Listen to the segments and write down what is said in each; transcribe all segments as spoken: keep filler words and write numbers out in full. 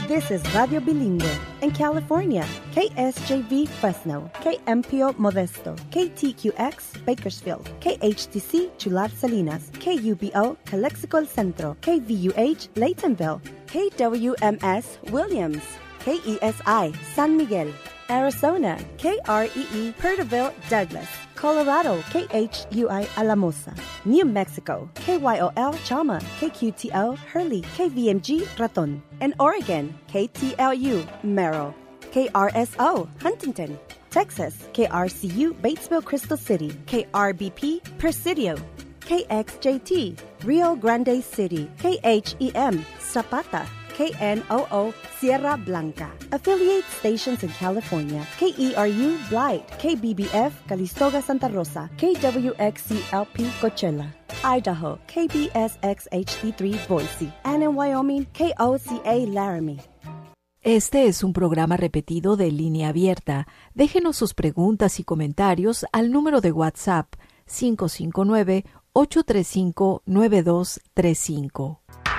This is Radio Bilingüe. In California, K S J V Fresno, K M P O Modesto, K T Q X Bakersfield, K H T C Chular Salinas, K U B O Calexico El Centro, K V U H Laytonville, K W M S Williams, K E S I San Miguel, Arizona, K R E E Perterville Douglas, Colorado, K H U I Alamosa, New Mexico, K Y O L Chama, K Q T O Hurley, K V M G Raton, and Oregon, K T L U Merrill, K R S O Huntington, Texas, K R C U Batesville Crystal City, K R B P Presidio, K X J T Rio Grande City, K H E M Zapata, K N O O Sierra Blanca. Affiliate stations in California, K E R U Blight, K B B F Calistoga Santa Rosa, K W X C L P Coachella, Idaho, K B S X H D three Boise, and in Wyoming, K O C A Laramie. Este es un programa repetido de Línea Abierta. Déjenos sus preguntas y comentarios al número de WhatsApp cinco cinco nueve, ocho tres cinco, nueve dos tres cinco.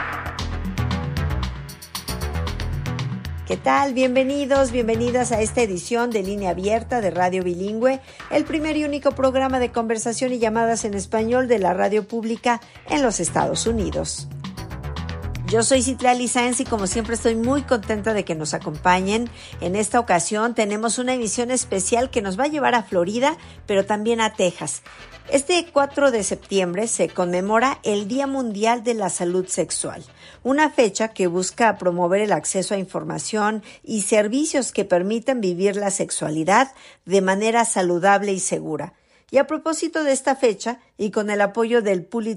¿Qué tal? Bienvenidos, bienvenidas a esta edición de Línea Abierta de Radio Bilingüe, el primer y único programa de conversación y llamadas en español de la radio pública en los Estados Unidos. Yo soy Citlali Sáenz y como siempre estoy muy contenta de que nos acompañen. En esta ocasión tenemos una emisión especial que nos va a llevar a Florida, pero también a Texas. Este cuatro de septiembre se conmemora el Día Mundial de la Salud Sexual, una fecha que busca promover el acceso a información y servicios que permitan vivir la sexualidad de manera saludable y segura. Y a propósito de esta fecha, y con el apoyo del Pulitzer